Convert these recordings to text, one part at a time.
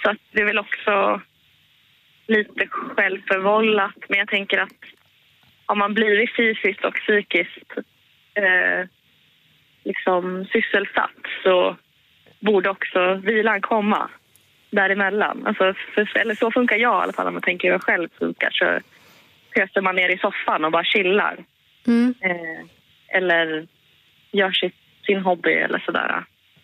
Så att det är väl också lite självförvållat. Men jag tänker att om man blir fysiskt och psykiskt liksom sysselsatt så borde också vilan komma däremellan. Alltså, eller så funkar jag i alla fall. Om man tänker hur jag själv funkar så köper man ner i soffan och bara chillar. Eller gör sin hobby eller sådär.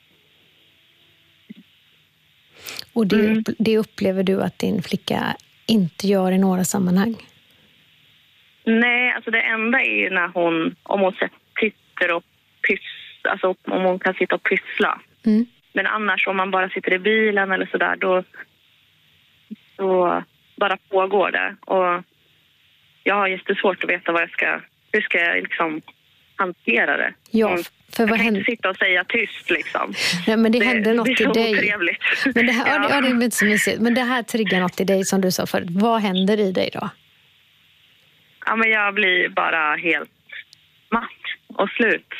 Och det upplever du att din flicka inte gör i några sammanhang? Nej, alltså det enda är ju när om hon sitter och pysslar, alltså om hon kan sitta och pyssla. Men annars om man bara sitter i bilen eller sådär, då bara pågår det. Och jag har jättesvårt att veta hur ska jag liksom hantera det. Ja, för vad jag kan händer? inte sitta och säga tyst liksom. Nej, men det händer något i dig. Det är så otrevligt. Men det här, ja, det är inte så mysigt. Men det här triggar något i dig som du sa förut. Vad händer i dig då? Ja, men jag blir bara helt matt och slut.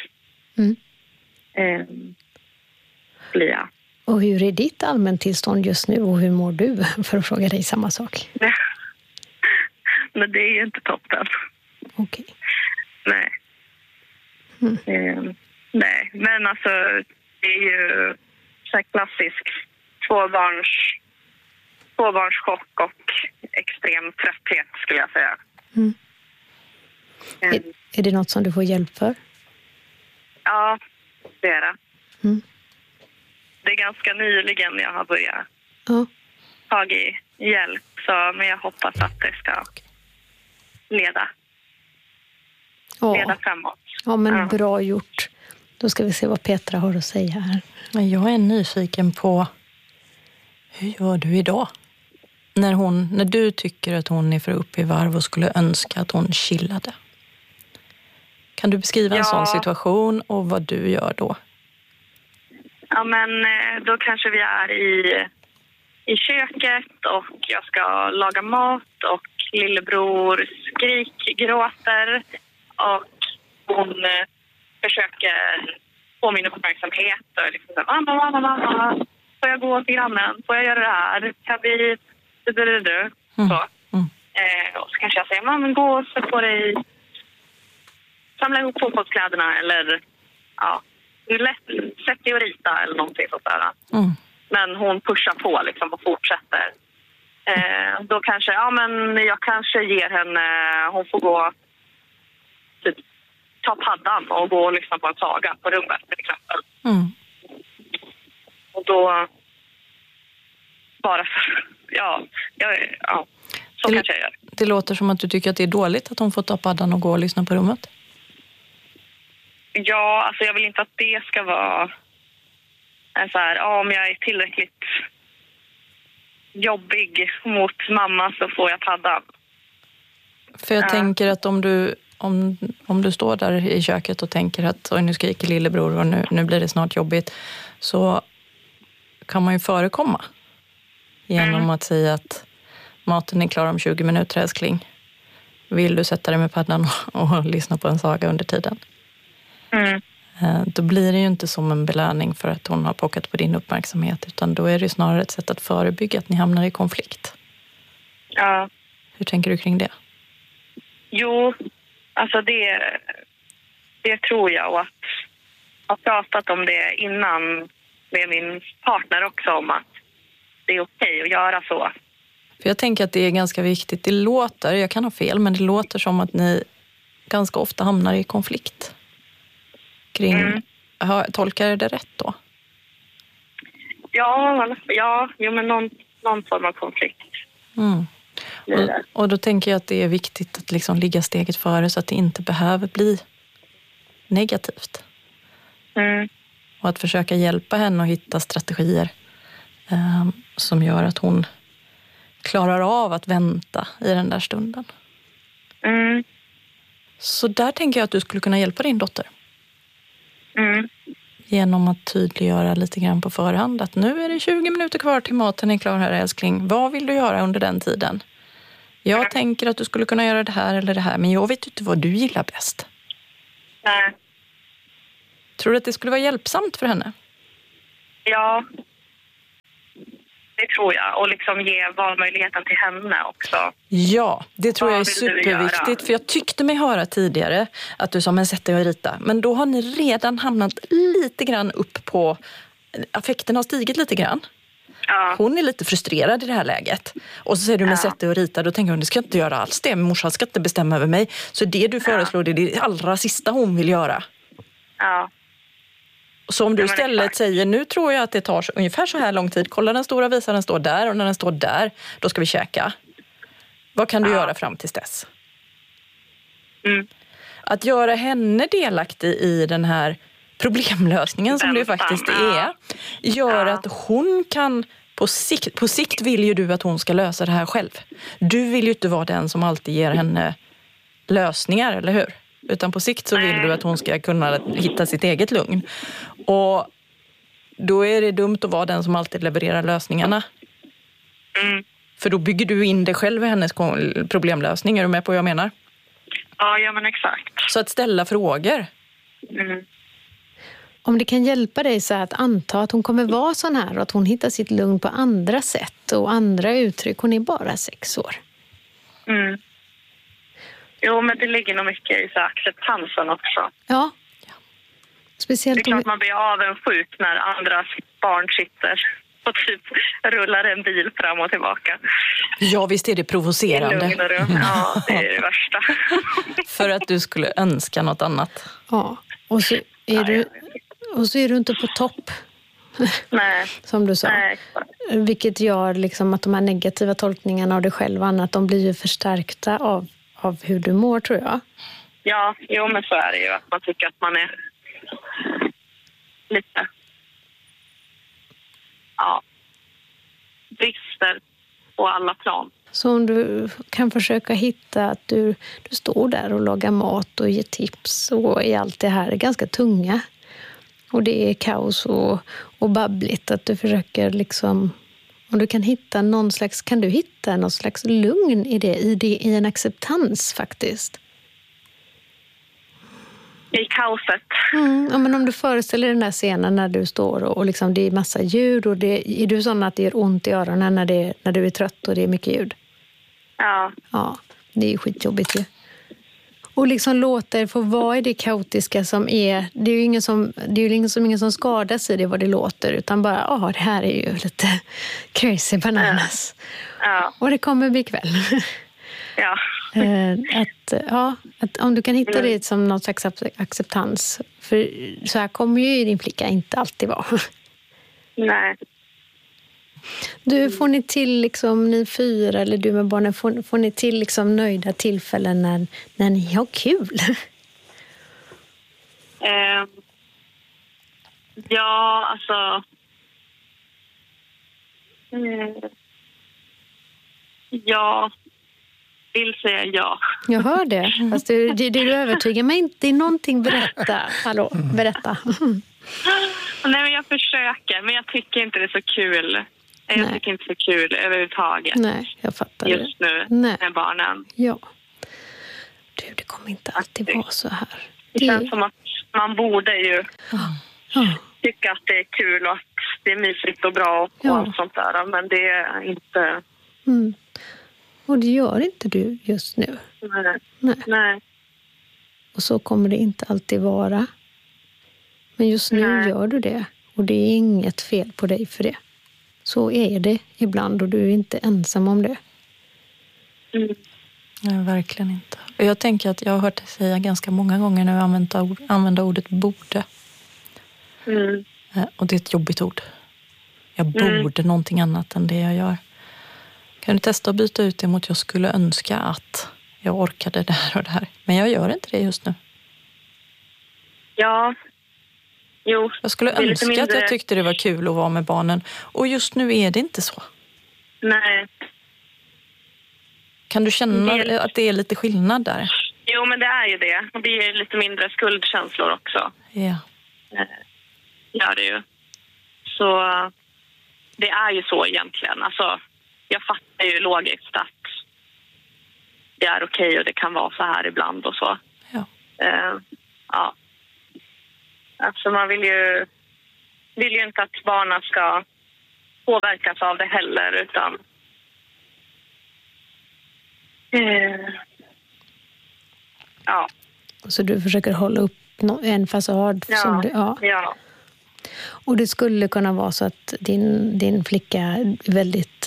Blir jag. Och hur är ditt allmäntillstånd just nu och hur mår du? För att fråga dig samma sak. Men det är ju inte toppen. Okej. Nej. Nej, men alltså det är ju så här klassisk tvåbarnschock och extrem trötthet skulle jag säga. Är det något som du får hjälp för? Ja, det är det. Det är ganska nyligen jag har börjat ta hjälp. Men jag hoppas att det ska leda framåt. Ja, men bra gjort. Då ska vi se vad Petra har att säga här. Jag är nyfiken på hur gör du idag? När du tycker att hon är för upp i varv och skulle önska att hon chillade. Kan du beskriva en sån situation och vad du gör då? Ja, men då kanske vi är i köket och jag ska laga mat och lillebror gråter och hon försöker få min uppmärksamhet och liksom så här, mamma, får jag gå till grannen? Får jag göra det här? Kan vi... Så. Och så kanske jag säger, men gå och sätt på dig, samla ihop fotbollskläderna eller sätt dig och rita eller någonting sånt där. Men hon pushar på liksom och fortsätter. Då kanske, jag kanske ger henne, hon får gå typ, ta paddan och gå och lyssna på en saga på rummet till exempel. Och då bara så kanske jag gör. Det låter som att du tycker att det är dåligt att hon får ta paddan och gå och lyssna på rummet. Ja, alltså jag vill inte att det ska vara så här, om jag är tillräckligt jobbig mot mamma så får jag paddan. För jag tänker att om du står där i köket och tänker att nu skriker lillebror och nu blir det snart jobbigt, så kan man ju förekomma genom att säga att maten är klar om 20 minuter, älskling. Vill du sätta dig med paddan och lyssna på en saga under tiden? Då blir det ju inte som en belöning för att hon har pockat på din uppmärksamhet, utan då är det snarare ett sätt att förebygga att ni hamnar i konflikt. Ja. Hur tänker du kring det? Jo, alltså det tror jag, och att ha pratat om det innan med min partner också, om att det är okej att göra så. För jag tänker att det är ganska viktigt. Det låter, jag kan ha fel, men det låter som att ni ganska ofta hamnar i konflikt kring, tolkar jag det rätt då? Ja, men någon form av konflikt. Och då tänker jag att det är viktigt att liksom ligga steget före så att det inte behöver bli negativt. Och att försöka hjälpa henne att hitta strategier som gör att hon klarar av att vänta i den där stunden. Så där tänker jag att du skulle kunna hjälpa din dotter. Genom att tydliggöra lite grann på förhand att nu är det 20 minuter kvar till maten är klar här, älskling. Vad vill du göra under den tiden? Jag tänker att du skulle kunna göra det här eller det här, men jag vet inte vad du gillar bäst. Nej. Tror du att det skulle vara hjälpsamt för henne? Ja, det tror jag. Och liksom ge valmöjligheten till henne också. Ja, det tror Vad jag är vill du superviktigt. göra? För jag tyckte mig höra tidigare att du sa, men sätt dig och rita. Men då har ni redan hamnat lite grann upp på... Affekten har stigit lite grann. Ja. Hon är lite frustrerad i det här läget. Och så säger du, men sätt dig och rita. Då tänker hon, det ska jag inte göra alls det. Morsan ska inte bestämma över mig. Så det du föreslår, det är det allra sista hon vill göra. Ja. Så om du Ja, men istället exakt. säger, nu tror jag att det tar ungefär så här lång tid. Kolla den stora visar, den står där. Och när den står där, då ska vi käka. Vad kan du göra fram tills dess? Mm. Att göra henne delaktig i den här problemlösningen som det faktiskt är. Gör att hon kan på sikt vill ju du att hon ska lösa det här själv. Du vill ju inte vara den som alltid ger henne lösningar, eller hur? Utan på sikt så vill du att hon ska kunna hitta sitt eget lugn. Och då är det dumt att vara den som alltid levererar lösningarna. Mm. För då bygger du in dig själv i hennes problemlösning. Är du med på vad jag menar? Ja, men exakt. Så att ställa frågor. Mm. Om det kan hjälpa dig så att anta att hon kommer vara sån här och att hon hittar sitt lugn på andra sätt och andra uttryck. Hon är bara 6 år. Mm. Jo, men det ligger nog mycket i så acceptansen också. Ja. Det Speciellt är klart man blir avundsjuk när andra barn sitter och typ rullar en bil fram och tillbaka. Ja, visst är det provocerande. I lugn och ro. Ja, det är det värsta. För att du skulle önska något annat. Ja, och så är du inte på topp. Nej. Som du sa. Nej. Vilket gör liksom att de här negativa tolkningarna av dig själv och annat, de blir ju förstärkta av hur du mår, tror jag. Ja, jo, men så är det ju. Att man tycker att man är lite... Ja. Brister på alla plan. Så om du kan försöka hitta att du står där och lagar mat och ger tips och i allt det här är ganska tunga. Och det är kaos och babbligt. Att du försöker liksom... Om du kan hitta någon slags lugn i en acceptans faktiskt. I kaoset. Ja, men om du föreställer den där scenen när du står och liksom det är massa ljud och är du sån att det gör ont i öronen när du är trött och det är mycket ljud? Ja. Ja, det är ju skitjobbigt ju. Och liksom låta er få vara i det kaotiska som är... Det är ju ingen som skadas i det vad det låter, utan bara, det här är ju lite crazy bananas. Ja. Och det kommer bli kväll. Ja. Att om du kan hitta det som någon slags acceptans. För så här kommer ju din flicka inte alltid vara. Nej. Du, får ni till liksom, ni 4 eller du med barnen, får ni till liksom nöjda tillfällen när ni har kul? Ja, alltså... Jag vill säga ja. Jag hör det. Fast du övertygar mig inte. Det är någonting, berätta. Hallå, berätta. Nej, men jag försöker. Men jag tycker inte det är så kul. Jag tycker inte det är så kul överhuvudtaget. Nej, jag fattar det. Just nu med barnen. Ja. Du, det kommer inte alltid vara så här. Det känns som att man borde ju tycka att det är kul och att det är mysigt och bra och allt sånt där. Men det är inte... Mm. Och det gör inte du just nu. Nej. Och så kommer det inte alltid vara. Men just nu gör du det. Och det är inget fel på dig för det. Så är det ibland och du är inte ensam om det. Mm. Nej, verkligen inte. Och jag tänker att jag har hört dig säga ganska många gånger när vi använder ordet borde. Mm. Och det är ett jobbigt ord. Jag borde någonting annat än det jag gör. Kan du testa att byta ut det mot jag skulle önska att jag orkade det här och det här. Men jag gör inte det just nu. Ja. Jo. Jag skulle önska att jag tyckte det var kul att vara med barnen. Och just nu är det inte så. Nej. Kan du känna att det är lite skillnad där? Jo, men det är ju det. Och det är lite mindre skuldkänslor också. Ja. Gör det ju. Så det är ju så egentligen. Alltså, jag fattar ju logiskt att det är okej och det kan vara så här ibland och så. Ja. Ja. Alltså man vill ju inte att barnen ska påverkas av det heller, utan ja. Så du försöker hålla upp en fasad som du... Ja. Och det skulle kunna vara så att din flicka är väldigt...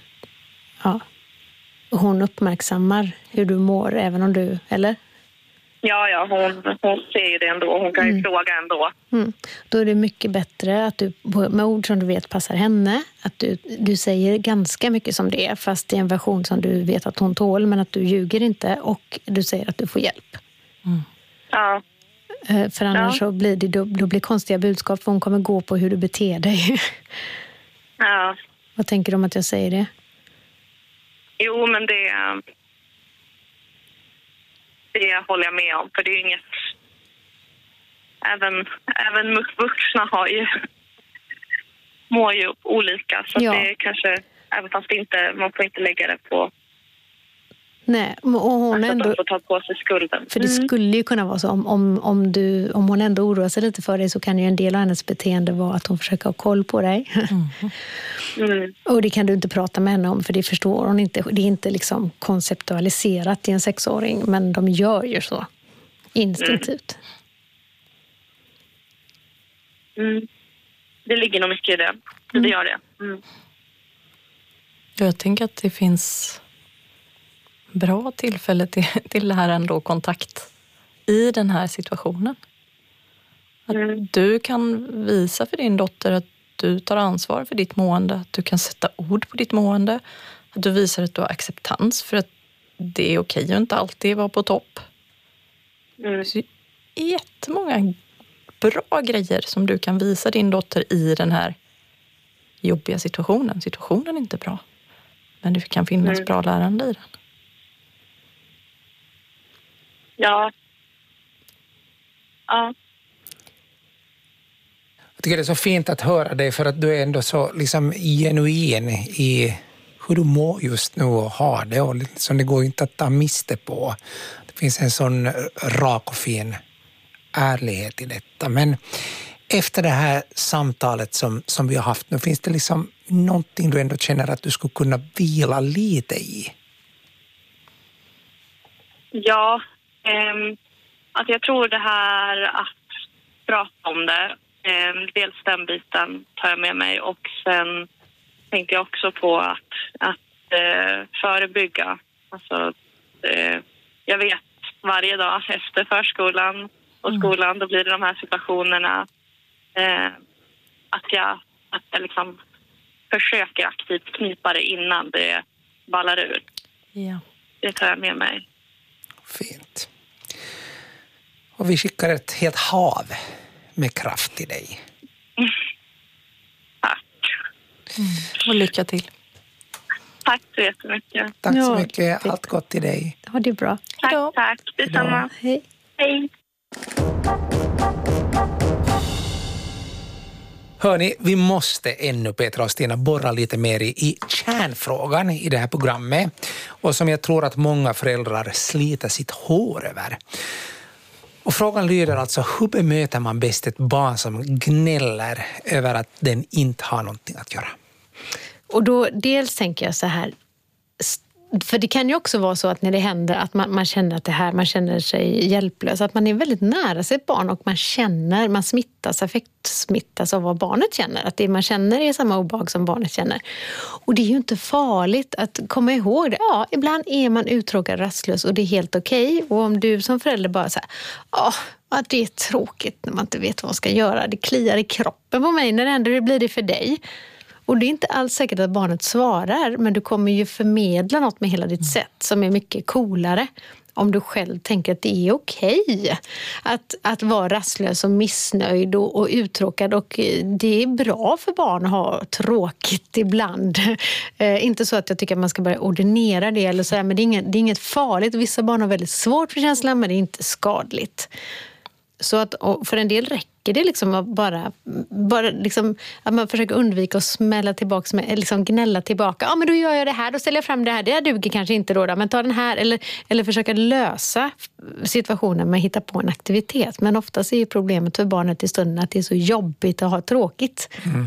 hon uppmärksammar hur du mår, även om du... Eller? Ja, hon ser ju det ändå. Hon kan ju fråga ändå. Då är det mycket bättre att du med ord som du vet passar henne, att du säger ganska mycket som det är, fast i en version som du vet att hon tål, men att du ljuger inte, och du säger att du får hjälp. Ja. För annars så blir då blir konstiga budskap, för hon kommer gå på hur du beter dig. Ja. Vad tänker du om att jag säger det? Jo, men det håller jag med om, för det är ju inget... Även vuxna mår ju olika, så att det kanske, även fast man får inte lägga det på... Nej, och hon att ändå... de får ta på sig skulden. För det skulle ju kunna vara så, om hon ändå oroar sig lite för dig, så kan ju en del av hennes beteende vara att hon försöker ha koll på dig. Och det kan du inte prata med henne om, för det förstår hon inte. Det är inte liksom konceptualiserat i en 6-åring, men de gör ju så instinktivt. Det ligger nog mycket i det. Det gör det. Jag tänker att det finns bra tillfälle till det här ändå, kontakt i den här situationen. Att du kan visa för din dotter att du tar ansvar för ditt mående, att du kan sätta ord på ditt mående, att du visar att du har acceptans för att det är okej att inte alltid vara på topp. Så jättemånga bra grejer som du kan visa din dotter i den här jobbiga situationen. Situationen är inte bra, men det kan finnas bra lärande i den. Ja. Jag tycker det är så fint att höra dig, för att du är ändå så liksom genuin i hur du mår just nu och har det, och liksom det går inte att ta miste på. Det finns en sån rak och fin ärlighet i detta. Men efter det här samtalet som vi har haft nu, finns det liksom någonting du ändå känner att du skulle kunna vila lite i? Ja, att jag tror det här att prata om det, dels den biten tar jag med mig, och sen tänkte jag också på att förebygga. Alltså, jag vet varje dag efter förskolan och skolan, då blir det de här situationerna, att jag liksom försöker aktivt knipa det innan det ballar ur. Ja. Det tar jag med mig. Fint. Och vi skickar ett helt hav med kraft till dig. Tack. Och lycka till. Tack så jättemycket. Tack så mycket. Allt gott till dig. Ja, det är bra. Tack. Detsamma. Hej. Hej. Hörni, vi måste ännu, Petra och Stina, borra lite mer i kärnfrågan i det här programmet, och som jag tror att många föräldrar sliter sitt hår över. Och frågan lyder alltså: hur bemöter man bäst ett barn som gnäller över att den inte har någonting att göra? Och då dels tänker jag så här, för det kan ju också vara så att när det händer att man känner att det här, man känner sig hjälplös, att man är väldigt nära sitt barn och man affektsmittas av vad barnet känner, att det man känner är samma obehag som barnet känner. Och det är ju inte farligt att komma ihåg det. Ja, ibland är man uttråkad, rastlös, och det är helt okej. Och om du som förälder bara säger att det är tråkigt när man inte vet vad man ska göra, det kliar i kroppen på mig när det händer, hur blir det för dig? Och det är inte alls säkert att barnet svarar, men du kommer ju förmedla något med hela ditt sätt som är mycket coolare om du själv tänker att det är okej att vara rastlös och missnöjd och uttråkad, och det är bra för barn att ha tråkigt ibland. Inte så att jag tycker att man ska börja ordinera det eller så här, men det är inget farligt. Vissa barn har väldigt svårt för känslan, men det är inte skadligt. Så att för en del räcker det liksom att bara liksom, att man försöker undvika att smälla tillbaka, liksom gnälla tillbaka. Ja, men då gör jag det här, då ställer jag fram det här. Det duger kanske inte då, men ta den här. Eller försöka lösa situationen med att hitta på en aktivitet. Men oftast är ju problemet för barnet i stunden att det är så jobbigt att ha tråkigt.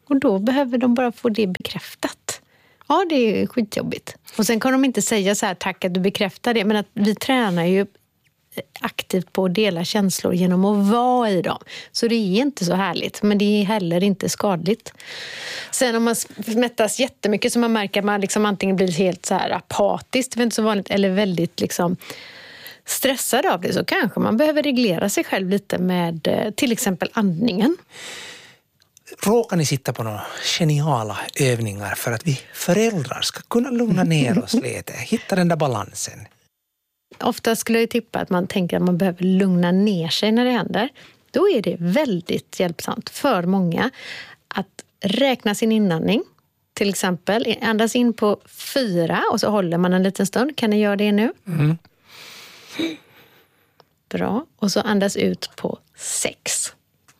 Och då behöver de bara få det bekräftat. Ja, det är skitjobbigt. Och sen kan de inte säga så här, tack att du bekräftar det. Men att vi tränar ju aktivt på att dela känslor genom att vara i dem. Så det är inte så härligt, men det är heller inte skadligt. Sen om man smättas jättemycket så man märker att man liksom antingen blir helt så här apatisk, det är inte så vanligt, eller väldigt liksom stressad av det, så kanske man behöver reglera sig själv lite med till exempel andningen. Råkar ni sitta på några geniala övningar för att vi föräldrar ska kunna lugna ner oss lite, hitta den där balansen? Ofta skulle jag tippa att man tänker att man behöver lugna ner sig när det händer. Då är det väldigt hjälpsamt för många att räkna sin inandning. Till exempel andas in på 4 och så håller man en liten stund. Kan ni göra det nu? Mm. Bra. Och så andas ut på 6.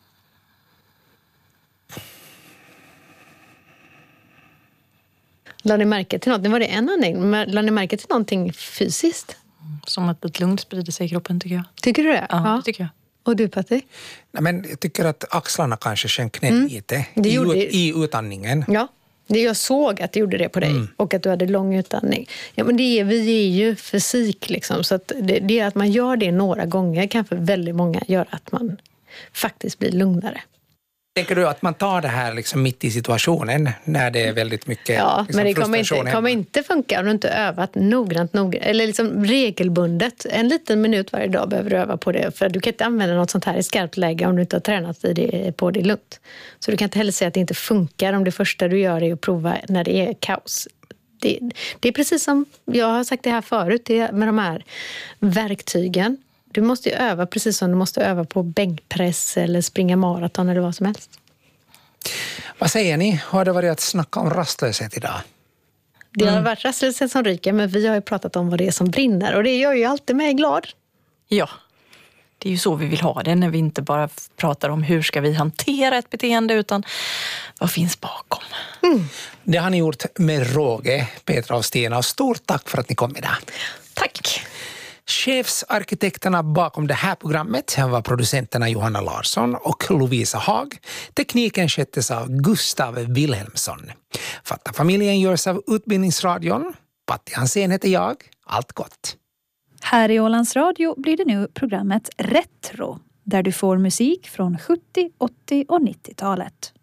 Lade ni märke till något? Det var det en andning. Lade ni märke till någonting fysiskt? Som att ett lugn sprider sig i kroppen, tycker jag. Tycker du det? Ja, det tycker jag. Och du, Patti? Nej, men jag tycker att axlarna kanske sjönk ner lite i utandningen. Ja, jag såg att det gjorde det på dig och att du hade lång utandning. Ja, men vi är ju fysik liksom, så att det är att man gör det några gånger kan för väldigt många göra att man faktiskt blir lugnare. Tänker du att man tar det här liksom mitt i situationen när det är väldigt mycket ja, liksom, men det kommer inte funka om du inte övat noggrant eller liksom regelbundet. En liten minut varje dag behöver du öva på det, för du kan inte använda något sånt här i skarpt läge om du inte har tränat på det lugnt. Så du kan inte heller säga att det inte funkar om det första du gör är att prova när det är kaos. Det är precis som jag har sagt det här förut med de här verktygen. Du måste ju öva precis som du måste öva på bänkpress eller springa maraton eller vad som helst. Vad säger ni? Har det varit att snacka om rastlöshet idag? Det har varit rastlöshet som ryker, men vi har ju pratat om vad det är som brinner. Och det gör ju alltid mig glad. Ja, det är ju så vi vill ha det när vi inte bara pratar om hur ska vi hantera ett beteende, utan vad finns bakom. Det har ni gjort med råge, Petra och Stina. Och stort tack för att ni kom idag. Tack! Chefsarkitekterna bakom det här programmet var producenterna Johanna Larsson och Lovisa Haag. Tekniken sköttes av Gustav Wilhelmsson. Fatta-familjen görs av Utbildningsradion. Patti Hansén heter jag. Allt gott. Här i Ålands Radio blir det nu programmet Retro, där du får musik från 70-, 80- och 90-talet.